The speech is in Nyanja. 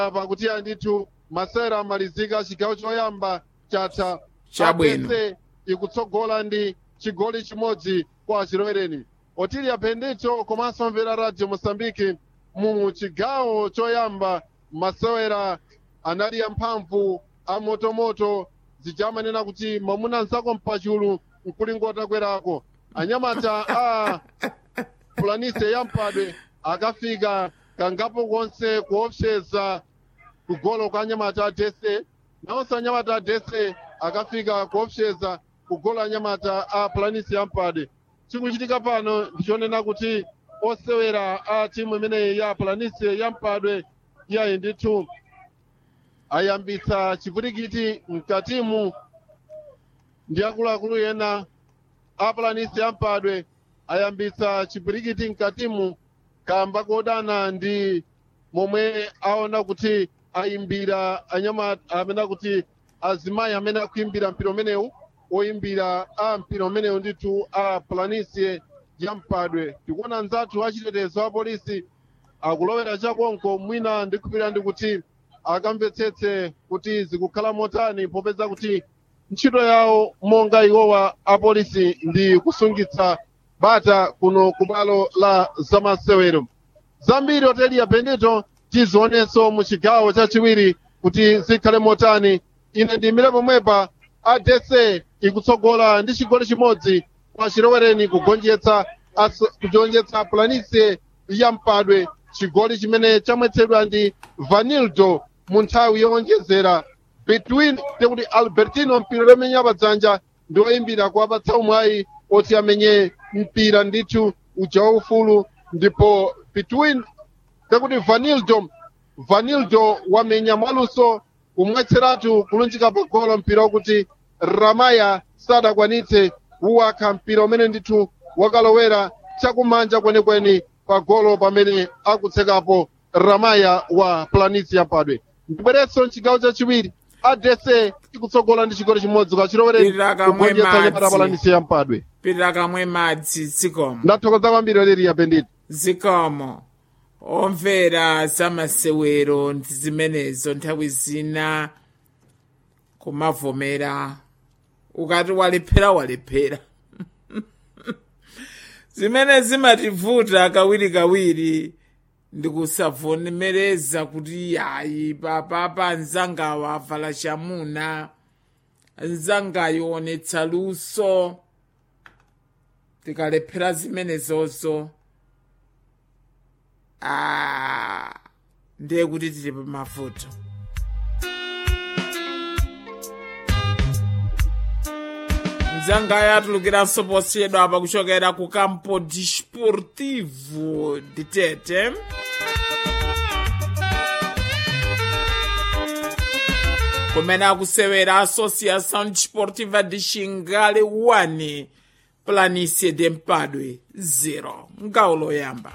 pakuti andithu masewera amalizika chigawo choyamba chatha Chabwino. APC ikutsogola ndi chigoli chimodzi kwa Chilowereni. Otilia Bendito komanso mvera Radio Mosambiki mu chigawo choyamba masewera anali yamphamvu amotomoto zijamanena kuti mwamuna nzako mpachulu nkulingota kwerako anyamata a Planície Yampadwe akafika kangapo konse kuopseza kugolo kwa anyamata adese nawonso anyamata adese akafika kuopseza kugolo anyamata a Planície Yampadwe. Chikuchitika pano ndichonena kuti osewera a timu imeneyi ya Planície Yampadwe yayi ndithu ayambitsa chipwirikiti mkatimu ndi akuluakulu ena a Planície Yampadwe ayambitsa chipwirikiti mkatimu kamba kodana ndi momwe aona kuti ayimbira anyamata amene kuti azimayi amene akuimbira mpira umenewu oyimbira a mpira umenewu ndithu a Planície Yampadwe. Tikuona anzathu achitetezo a polisi akulowera chakonko mwina ndikupira ndi kuti akamvetsetse kuti zikukhala motani popeza kuti ntchito yawo monga iwowa apolisi ndi kusungitsa bata kuno kubwalo la zamasewero. Zambiri Otilia Bendito tizionenso mu chigawo chachiwiri kuti zikhale motani. Ine ndiyimire pomwepa ADC ikutsogola ndi chigoli chimodzi kwa Chilowereni kugonjetsa Planície Yampadwe, chigoli chimene chamwetsedwa ndi Vanildo mu nthawi yowonjezera between tekuti Albertino mpira lemenya padzanja ndi oyimbira kuwapatsa umwayi oti amenye mpira ndithu uja waufulu ndipo between tekuti Vanildo wamenya mwaluso kumwetseratu kulunjika pagolo mpira wokuti Ramaya sadakwanitse uwakha mpira umene ndithu wakalowera chakumanja kwenikweni pagolo pamene akutsekapo Ramaya wa Planície Yampadwe. Ndibweretso mchigawo chachiwiri ADC ikutsogola ndi chigoli chimodzi kwa Chilowereni kugonjetsa anyamata Planície Yampadwe. Pitira kamwe madzi zikomo. Ndathokoza kwambiri Otilia Bendito. Zikomo. Omvera zamasewero ndi zimenezo nthawi zina kumavomera ukati walephera zimene zimativuta kawirikawiri ndikusavomereza kuti yayi papa anzangawa avala chamuna anzangayo onetsa luso tikalephera zimenezozo ndiye kuti tili pamavuto. Mzanga atulukiranso posiyedwa apa kuchokera ku Campo Desportivo de Tete. Kumene akusewera Associação Desportiva de Xingale 1 Planície Yampadwe 0 ngawo loyamba.